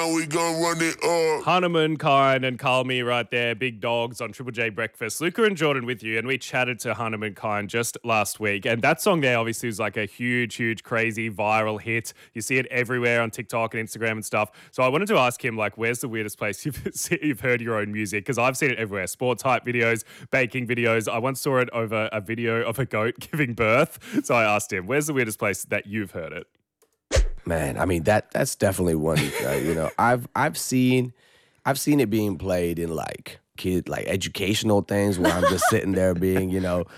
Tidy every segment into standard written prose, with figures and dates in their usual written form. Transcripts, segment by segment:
now we gonna run it up. Hahnemann, Kine, and Carl Me right there, big dogs on Triple J Breakfast. Luca and Jordan with you, and we chatted to Hahnemann Kine just last week. And that song there obviously was like a huge, crazy viral hit. You see it everywhere on TikTok and Instagram and stuff. So I wanted to ask him, like, where's the weirdest place you've heard your own music? Because I've seen it everywhere. Sports hype videos, baking videos. I once saw it over a video of a goat giving birth. So I asked him, where's the weirdest place that you've heard it? Man, I mean that's definitely one. I've seen it being played in like educational things where I'm just sitting there being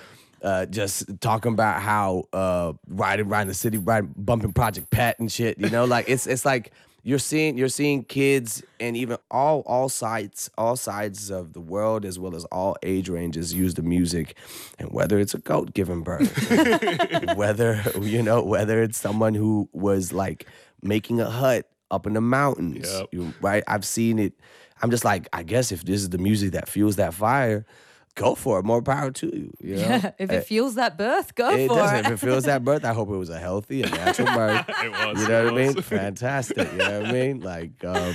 just talking about how riding the city, bumping Project Pet and shit. Like it's like you're seeing kids and even all sides of the world as well as all age ranges use the music, and whether it's a goat giving birth, whether it's someone who was like making a hut up in the mountains, right? I've seen it. I'm just like, I guess if this is the music that fuels that fire, go for it. More power to you. Yeah, if it fuels that birth, go for it. If it fuels that birth, I hope it was a healthy and natural birth. It was. You know what I mean? Fantastic. You know what I mean? Like,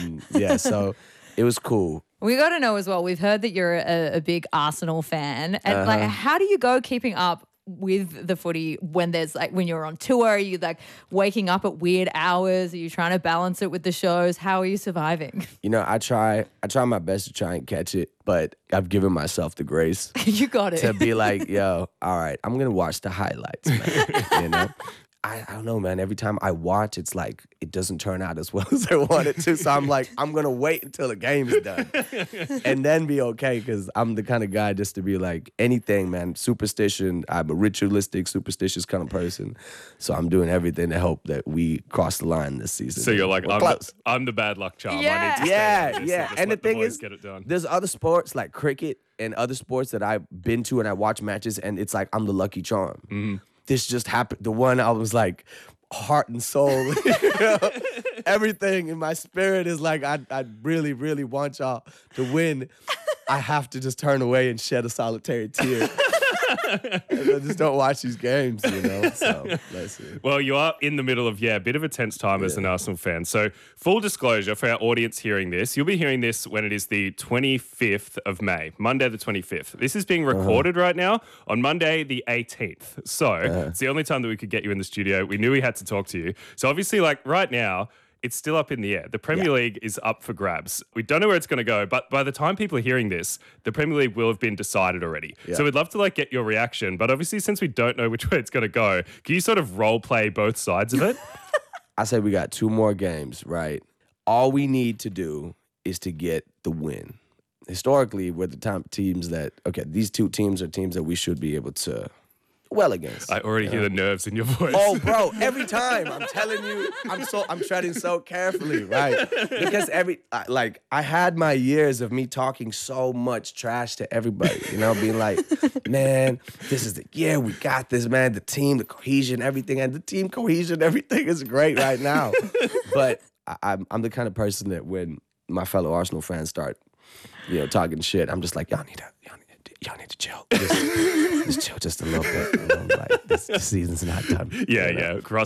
so it was cool. We got to know as well, we've heard that you're a big Arsenal fan. And like, how do you go keeping up with the footy when you're on tour? Are you like waking up at weird hours? Are you trying to balance it with the shows? How are you surviving? I try my best to try and catch it, but I've given myself the grace. You got it. To be like, yo, all right, I'm going to watch the highlights, man. I don't know, man. Every time I watch, it's like it doesn't turn out as well as I want it to. So I'm like, I'm going to wait until the game's done and then be okay, because I'm the kind of guy just to be like, anything, man, superstition. I'm a ritualistic, superstitious kind of person. So I'm doing everything to hope that we cross the line this season. So you're like, I'm the bad luck charm. Yeah. I need to stay on this Yeah. And the thing is, get it done. there's other sports like cricket and other sports that I've been to and I watch matches, and it's like I'm the lucky charm. Mm-hmm. This just happened. The one I was like, heart and soul, everything in my spirit is like, I really, really want y'all to win. I have to just turn away and shed a solitary tear. I just don't watch these games, so let's see. Well, you are in the middle of, a bit of a tense time as an Arsenal fan. So full disclosure for our audience hearing this, you'll be hearing this when it is the 25th of May, Monday the 25th. This is being recorded right now on Monday the 18th. So it's the only time that we could get you in the studio. We knew we had to talk to you. So obviously, like right now, it's still up in the air. The Premier League is up for grabs. We don't know where it's going to go, but by the time people are hearing this, the Premier League will have been decided already. Yeah. So we'd love to get your reaction, but obviously since we don't know which way it's going to go, can you sort of role play both sides of it? I say we got 2 more games, right? All we need to do is to get the win. Historically, we're the top teams these 2 teams are teams that we should be able to against. I already hear the nerves in your voice. Oh, bro, every time. I'm telling you, I'm treading so carefully, right? Because I had my years of me talking so much trash to everybody, being like, man, this is the year, we got this, man, the team, the cohesion, everything, and the team cohesion, everything is great right now. But I'm the kind of person that when my fellow Arsenal fans start, talking shit, I'm just like, y'all need to chill. Just chill just a little bit. This season's not done. Yeah.